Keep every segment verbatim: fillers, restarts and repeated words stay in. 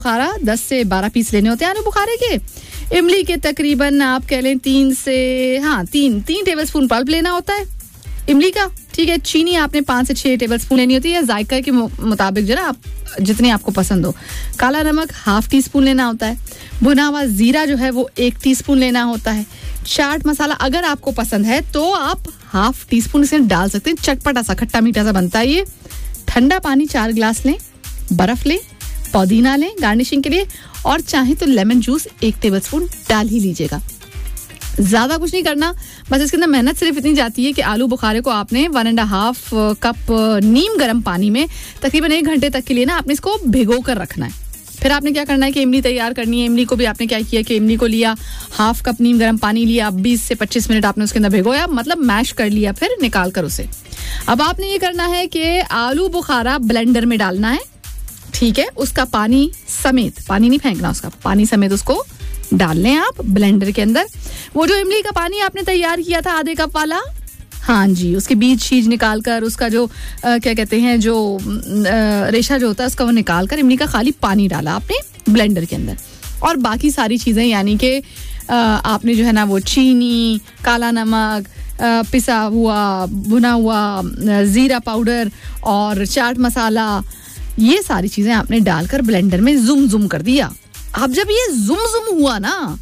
बुखारा दस से बारह पीस लेने होते हैं आलू बुखारे के। इमली के तकरीबन आप कह लें तीन से हाँ तीन तीन टेबलस्पून पल्प लेना होता है इमली का, ठीक है। चीनी आपने पाँच से छः टेबलस्पून लेनी होती है जायका के मुताबिक, जो ना आप जितनी आपको पसंद हो। काला नमक हाफ टी स्पून लेना होता है। भुना हुआ जीरा जो है वो एक टीस्पून लेना होता है। चाट मसाला अगर आपको पसंद है तो आप हाफ टी स्पून इसे डाल सकते हैं, चटपटा सा खट्टा मीठा सा बनता है ये। ठंडा पानी चार गिलास लें, बर्फ लें, पुदीना लें गार्निशिंग के लिए, और चाहे तो लेमन जूस एक टेबलस्पून डाल ही लीजिएगा। ज्यादा कुछ नहीं करना, बस इसके अंदर मेहनत सिर्फ इतनी जाती है कि आलू बुखारे को आपने वन एंड हाफ कप नीम गर्म पानी में तकरीबन एक घंटे तक के लिए ना आपने इसको भिगो कर रखना है। फिर आपने क्या करना है कि इमली तैयार करनी है। इमली को भी आपने क्या किया कि इमली को लिया, हाफ कप नीम गर्म पानी लिया, बीस से पच्चीस मिनट आपने उसके अंदर भिगोया, मतलब मैश कर लिया, फिर निकाल कर उसे। अब आपने ये करना है कि आलू बुखारा ब्लेंडर में डालना है, ठीक है। उसका पानी समेत, पानी नहीं फेंकना, उसका पानी समेत उसको डाल लें आप ब्लेंडर के अंदर। वो जो इमली का पानी आपने तैयार किया था आधे कप वाला, हाँ जी, उसके बीज शीज निकाल कर उसका जो आ, क्या कहते हैं जो आ, रेशा जो होता है उसका वो निकाल कर इमली का खाली पानी डाला आपने ब्लेंडर के अंदर। और बाकी सारी चीज़ें यानी कि आपने जो है ना वो चीनी, काला नमक, आ, पिसा हुआ भुना हुआ ज़ीरा पाउडर और चाट मसाला, ये सारी चीज़ें आपने डालकर ब्लेंडर में जुम जुम कर दिया। अब जब ये जुम जुम हुआ ना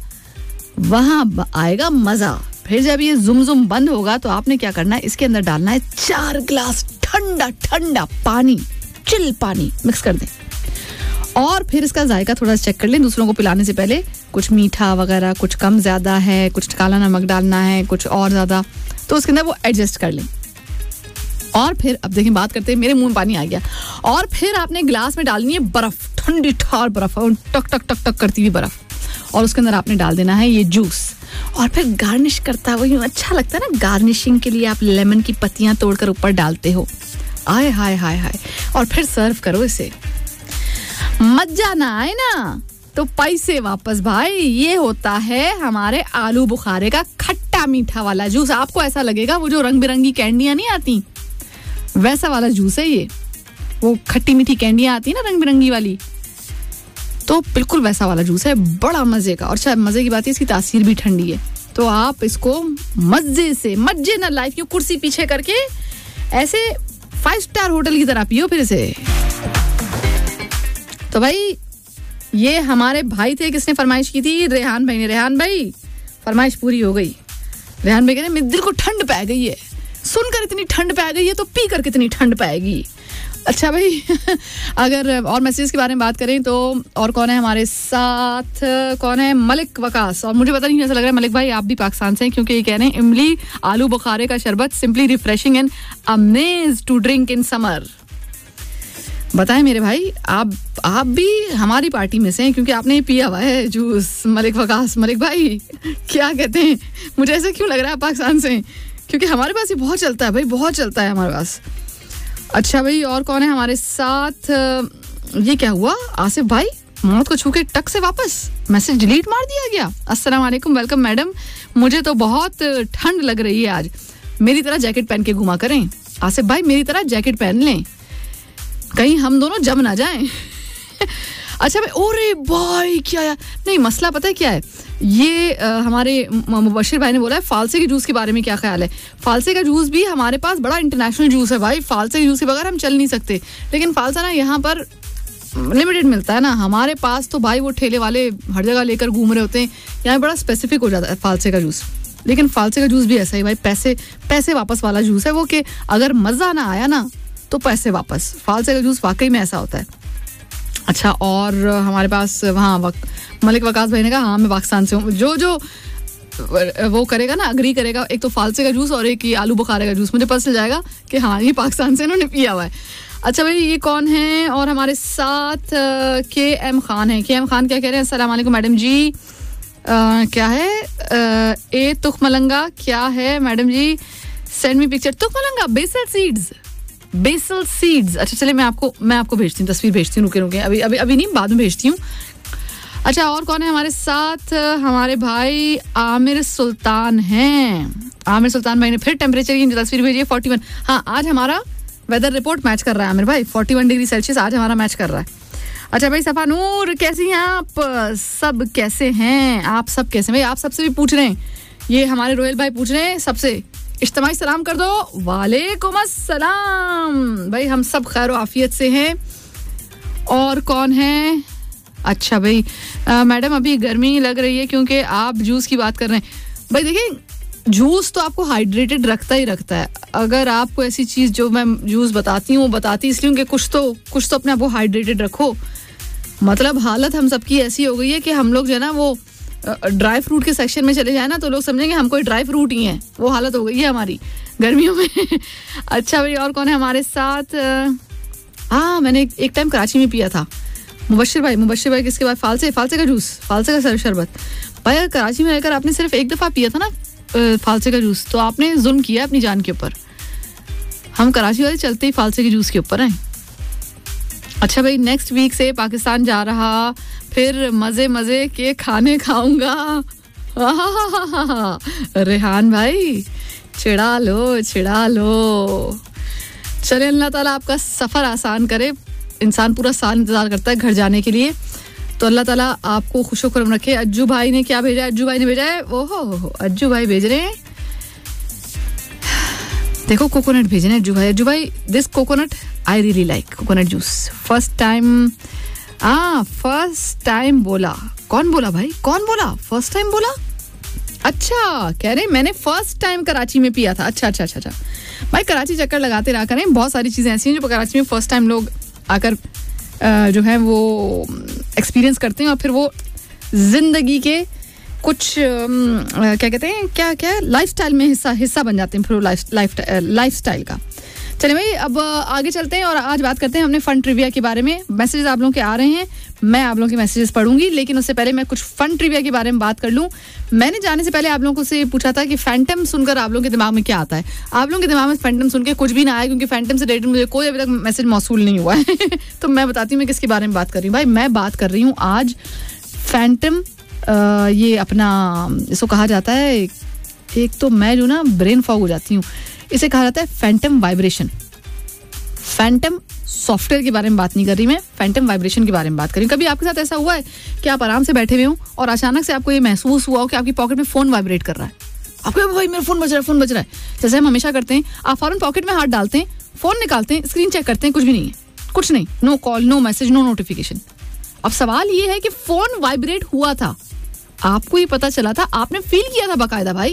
वहाँ आएगा मज़ा। फिर जब ये जुम जुम बंद होगा तो आपने क्या करना है, इसके अंदर डालना है चार गिलास ठंडा ठंडा पानी, चिल पानी मिक्स कर दें। और फिर इसका जायका थोड़ा सा चेक कर लें दूसरों को पिलाने से पहले, कुछ मीठा वगैरह कुछ कम ज़्यादा है, कुछ काला नमक डालना है, कुछ और ज़्यादा, तो उसके अंदर वो एडजस्ट कर लें। और फिर अब देखिए बात करते हैं, मेरे मुंह में पानी आ गया। और फिर आपने गिलास में डालनी है बर्फ, ठंडी ठार बर्फ, टक टक टक टक करती हुई बर्फ, और उसके अंदर आपने डाल देना है ये जूस। और फिर गार्निश करता हुआ यूं अच्छा लगता है ना, गार्निशिंग के लिए आप लेमन की पत्तियां तोड़कर ऊपर डालते हो, आय हाय हाय हाय, और फिर सर्व करो इसे। मजा ना आए ना तो पैसे वापस भाई। ये होता है हमारे आलू बुखारे का खट्टा मीठा वाला जूस। आपको ऐसा लगेगा वो जो रंग बिरंगी कैंडियां नहीं आती वैसा वाला जूस है ये, वो खट्टी मीठी कैंडियां आती है ना रंग बिरंगी वाली, तो बिल्कुल वैसा वाला जूस है, बड़ा मजे का। और शायद मजे की बात है इसकी तासीर भी ठंडी है, तो आप इसको मजे से मजे ना लाइफ की कुर्सी पीछे करके ऐसे फाइव स्टार होटल की तरह पियो फिर से। तो भाई ये हमारे भाई थे, किसने फरमाइश की थी, रेहान भाई ने। रेहान भाई फरमाइश पूरी हो गई। रेहान भाई कहते मेरे दिल को ठंड पै गई है, सुनकर इतनी ठंड पै गई है तो पी कर कितनी ठंड पाएगी। अच्छा भाई अगर और मैसेज के बारे में बात करें तो और कौन है हमारे साथ, कौन है, मलिक वकास। और मुझे पता नहीं ऐसा लग रहा है मलिक भाई आप भी पाकिस्तान से हैं, क्योंकि ये कह रहे हैं इमली आलू बुखारे का शरबत simply refreshing and amaze to drink in summer. बताएं मेरे भाई, आप आप भी हमारी पार्टी में से हैं क्योंकि आपने पिया हुआ है जूस। मलिक वकास, मलिक भाई क्या कहते हैं, मुझे ऐसा क्यों लग रहा है आप पाकिस्तान से हैं, क्योंकि हमारे पास ये बहुत चलता है भाई, बहुत चलता है हमारे पास। अच्छा भाई और कौन है हमारे साथ, ये क्या हुआ, आसिफ भाई मौत को छू के टक से वापस मैसेज डिलीट मार दिया गया। अस्सलाम वालेकुम, वेलकम मैडम, मुझे तो बहुत ठंड लग रही है आज, मेरी तरह जैकेट पहन के घुमा करें। आसिफ भाई मेरी तरह जैकेट पहन लें, कहीं हम दोनों जम ना जाएं। अच्छा भाई, ओरे भाई क्या यार, नहीं मसला पता है क्या है, ये आ, हमारे मुबशिर भाई ने बोला है फालसे के जूस के बारे में क्या ख्याल है। फालसे का जूस भी हमारे पास बड़ा इंटरनेशनल जूस है भाई, फालसे के जूस के बगैर हम चल नहीं सकते। लेकिन फालसा ना यहाँ पर लिमिटेड मिलता है ना, हमारे पास तो भाई वो ठेले वाले हर जगह लेकर घूम रहे होते हैं, यहाँ बड़ा स्पेसिफिक हो जाता है फालसे का जूस। लेकिन फालसे का जूस भी ऐसा ही भाई, पैसे पैसे वापस वाला जूस है वो, कि अगर मज़ा ना आया ना तो पैसे वापस। फालसे का जूस वाकई में ऐसा होता है। अच्छा और हमारे पास वहाँ वक, मलिक वकास भाई ने कहा हाँ मैं पाकिस्तान से हूँ, जो जो वो करेगा ना अग्री करेगा, एक तो फालसे का जूस और एक ये आलू बुखारे का जूस, मुझे पता चल जाएगा कि हाँ ये पाकिस्तान से इन्होंने पिया हुआ है। अच्छा भाई ये कौन है और हमारे साथ के एम खान है। के एम खान क्या कह रहे हैं, अस्सलाम वालेकुम मैडम जी, आ, क्या है आ, ए तुखमलंगा क्या है मैडम जी, send me picture. तुखमलंगा basal seeds, basal seeds. अच्छा चले मैं आपको मैं आपको भेजती हूँ, तस्वीर भेजती हूँ, रुके रुके अभी अभी अभी नहीं बाद में भेजती हूँ। अच्छा और कौन है हमारे साथ, हमारे भाई आमिर सुल्तान हैं। आमिर सुल्तान भाई ने फिर टेम्परेचर की तस्वीर भेजी है फोर्टी वन। हाँ आज हमारा वेदर रिपोर्ट मैच कर रहा है आमिर भाई, फोर्टी वन डिग्री सेल्सियस आज हमारा मैच कर रहा है। अच्छा भाई सफा नूर, कैसी हैं आप सब? कैसे हैं आप सब? कैसे भाई? आप सबसे भी पूछ रहे हैं, ये हमारे रोयल भाई पूछ रहे हैं सबसे, इज्तिमाई सलाम कर दो। वालेकुम अस्सलाम भाई, हम सब खैर आफियत से हैं। और कौन है? अच्छा भाई मैडम अभी गर्मी लग रही है क्योंकि आप जूस की बात कर रहे हैं। भाई देखिए, जूस तो आपको हाइड्रेटेड रखता ही रखता है। अगर आपको ऐसी चीज़ जो मैं जूस बताती हूँ वो बताती इसलिए कि कुछ तो कुछ तो अपने आप को हाइड्रेटेड रखो। मतलब हालत हम सबकी ऐसी हो गई है कि हम लोग जो है ना वो ड्राई फ्रूट के सेक्शन में चले जाए ना तो लोग समझेंगे हम कोई ड्राई फ्रूट ही हैं। वो हालत हो गई है हमारी गर्मियों में। अच्छा भाई, और कौन है हमारे साथ? हाँ, मैंने एक, एक टाइम कराची में पिया था। मुबशिर भाई, मुबशिर भाई किसके बाद? फालसे फालसे का जूस, फालसे का शरबत। भाई अगर कराची में रहकर आपने सिर्फ एक दफ़ा पिया था ना फालसे का जूस तो आपने जुल्म किया अपनी जान के ऊपर। हम कराची वाले चलते ही फालसे के जूस के ऊपर हैं। अच्छा भाई, नेक्स्ट वीक से पाकिस्तान जा रहा, फिर मजे मजे के खाने खाऊंगा। रेहान भाई चिढ़ा लो चिढ़ा लो। चले, अल्लाह ताला आपका सफ़र आसान करे। इंसान पूरा साल इंतज़ार करता है घर जाने के लिए, तो अल्लाह ताला आपको खुशोखरम रखे। अज्जू भाई ने क्या भेजा है? अज्जू भाई ने भेजा है, ओहो हो अज्जू भाई भेज रहे हैं, देखो कोकोनट भेजे हैं अज्जू भाई। अज्जू भाई, this coconut I really like coconut juice. First time, हाँ फर्स्ट टाइम बोला। कौन बोला भाई? कौन बोला फर्स्ट टाइम बोला? अच्छा, कह रहे मैंने फर्स्ट टाइम कराची में पिया था। अच्छा अच्छा अच्छा अच्छा भाई, कराची चक्कर लगाते रहा करें। बहुत सारी चीज़ें ऐसी हैं जो कराची में फर्स्ट टाइम लोग आकर जो है वो एक्सपीरियंस करते हैं और फिर वो जिंदगी के कुछ क्या कहते हैं, क्या क्या लाइफस्टाइल में हिस्सा हिस्सा बन जाते हैं फिर वो लाइफ लाइफ लाइफस्टाइल का। चलिए भाई, अब आगे चलते हैं और आज बात करते हैं हमने फन ट्रिविया के बारे में। मैसेजेस आप लोगों के आ रहे हैं, मैं आप लोगों के मैसेजेस पढ़ूंगी, लेकिन उससे पहले मैं कुछ फन ट्रिविया के बारे में बात कर लूं। मैंने जाने से पहले आप लोगों से पूछा था कि फैंटम सुनकर आप लोगों के दिमाग में क्या आता है। आप लोगों के दिमाग में फैंटम सुन के कुछ भी ना आया, क्योंकि फैंटम से रिलेटेड मुझे कोई अभी तक मैसेज मौसूल नहीं हुआ है। तो मैं बताती हूँ मैं किसके बारे में बात कर रही हूँ। भाई मैं बात कर रही हूँ आज फैंटम, ये अपना इसको कहा जाता है, एक तो मैं जो ना ब्रेन फॉग हो जाती हूँ, इसे कहा जाता है फैंटम वाइब्रेशन। फैंटम सॉफ्टवेयर के बारे में बात नहीं कर रही मैं, फैंटम वाइब्रेशन के बारे में बात कर रही हूँ। कभी आपके साथ ऐसा हुआ है कि आप आराम से बैठे हुए हो और अचानक से आपको ये महसूस हुआ हो कि आपकी पॉकेट में फोन वाइब्रेट कर रहा है? आपको भाई मेरा फोन बज रहा है, फोन बज रहा है। जैसे हम हमेशा करते हैं, आप फौरन पॉकेट में हाथ डालते हैं, फोन निकालते हैं, स्क्रीन चेक करते हैं, कुछ भी नहीं है, कुछ नहीं, no call, know message, no notification. अब सवाल ये है कि फोन वाइब्रेट हुआ था, आपको ये पता चला था, आपने फील किया था बाकायदा, भाई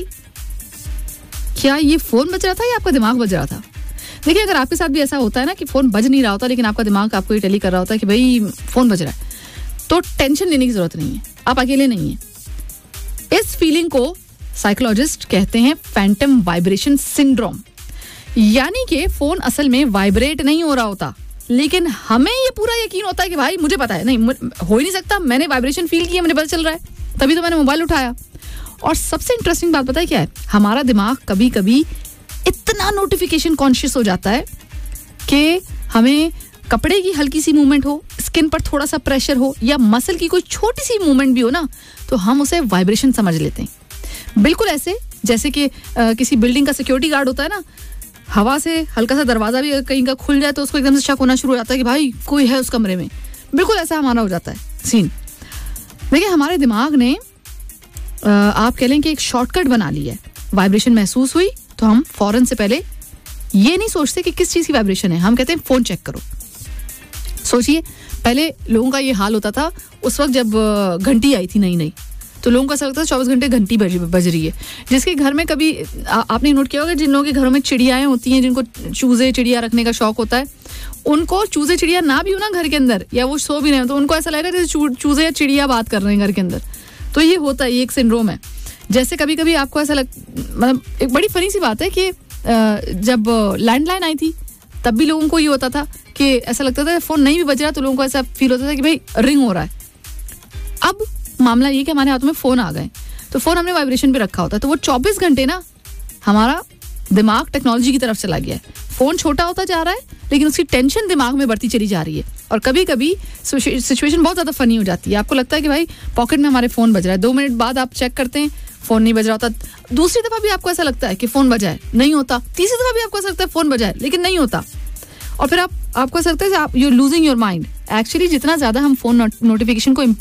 क्या ये फोन बज रहा था या आपका दिमाग बज रहा था? देखिए, अगर आपके साथ भी ऐसा होता है ना कि फोन बज नहीं रहा होता लेकिन आपका दिमाग आपको ये टेली कर रहा होता है कि भाई फोन बज रहा है, तो टेंशन लेने की जरूरत नहीं है, आप अकेले नहीं है। इस फीलिंग को साइकोलॉजिस्ट कहते हैं फैंटम वाइब्रेशन सिंड्रोम। यानी कि फोन असल में वाइब्रेट नहीं हो रहा होता, लेकिन हमें ये पूरा यकीन होता है कि भाई मुझे पता है, नहीं हो ही नहीं सकता, मैंने वाइब्रेशन फील किया, मुझे पता चल रहा है, तभी तो मैंने मोबाइल उठाया। और सबसे इंटरेस्टिंग बात पता है क्या है? हमारा दिमाग कभी कभी इतना नोटिफिकेशन कॉन्शियस हो जाता है कि हमें कपड़े की हल्की सी मूवमेंट हो, स्किन पर थोड़ा सा प्रेशर हो या मसल की कोई छोटी सी मूवमेंट भी हो ना, तो हम उसे वाइब्रेशन समझ लेते हैं। बिल्कुल ऐसे जैसे कि किसी बिल्डिंग का सिक्योरिटी गार्ड होता है ना, हवा से हल्का सा दरवाजा भी कहीं का खुल जाए तो उसको एकदम से शक होना शुरू हो जाता है कि भाई कोई है उस कमरे में। बिल्कुल ऐसा हमारा हो जाता है सीन। देखिए, हमारे दिमाग ने आप कह लें कि एक शॉर्टकट बना लिया है। वाइब्रेशन महसूस हुई तो हम फौरन से पहले ये नहीं सोचते कि किस चीज की वाइब्रेशन है, हम कहते हैं फोन चेक करो। सोचिए, पहले लोगों का ये हाल होता था उस वक्त जब घंटी आई थी नई नई, तो लोगों का ऐसा लगता था चौबीस घंटे घंटी बज बज रही है। जिसके घर में कभी आ, आपने नोट किया होगा, जिन लोगों के घरों में चिड़ियाएं होती हैं, जिनको चूजे चिड़िया रखने का शौक होता है, उनको चूजे चिड़िया ना भी हो ना घर के अंदर, या वो सो भी रहे हो, तो उनको ऐसा लगेगा जैसे चूजे या चिड़िया बात कर रहे हैं घर के अंदर। तो ये होता है, ये एक सिंड्रोम है। जैसे कभी कभी आपको ऐसा लग, मतलब एक बड़ी फनी सी बात है कि जब लैंडलाइन आई थी तब भी लोगों को ये होता था कि ऐसा लगता था फोन नहीं भी बज रहा तो लोगों को ऐसा फील होता था कि भाई रिंग हो रहा है। अब मामला ये कि हमारे हाथों में फोन आ गए, तो फोन हमने वाइब्रेशन पे रखा होता है, तो वो चौबीस घंटे ना हमारा दिमाग टेक्नोलॉजी की तरफ चला गया है। फोन छोटा होता जा रहा है लेकिन उसकी टेंशन दिमाग में बढ़ती चली जा रही है, और कभी कभी सिचुएशन बहुत ज्यादा फनी हो जाती है। आपको लगता है कि भाई पॉकेट में हमारे फोन बज रहा है, दो मिनट बाद आप चेक करते हैं फोन नहीं बज रहा होता, दूसरी दफा भी आपको ऐसा लगता है कि फोन बजा है, नहीं होता, तीसरी दफा भी आपको ऐसा लगता है फोन बजा है लेकिन नहीं होता, और फिर आप आपको ऐसा लगता है आप you losing your mind, actually जितना ज्यादा हम फोन नोटिफिकेशन को